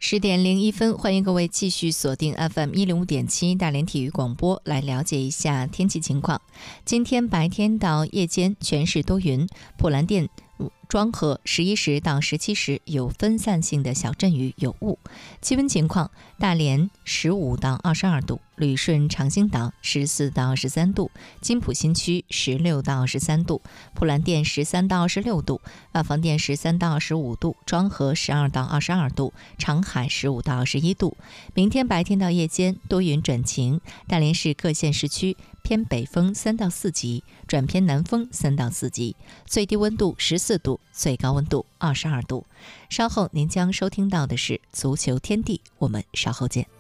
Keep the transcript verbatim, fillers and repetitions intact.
十点零一分，欢迎各位继续锁定 F M 一零五点七大连体育广播，来了解一下天气情况。今天白天到夜间全市多云，普兰店、庄河十一时到十七时有分散性的小阵雨，有雾。气温情况：大连十五到二十二度，旅顺长兴岛十四到十三度，金浦新区十六到十三度，普兰店十三到十六度，万房店十三到十五度，庄河十二到二十二度，长海十五到十一度。明天白天到夜间多云转晴，大连市各县市区偏北风三到四级，转偏南风三到四级，最低温度十四度，最高温度二十二度。稍后您将收听到的是足球天地，我们稍后见。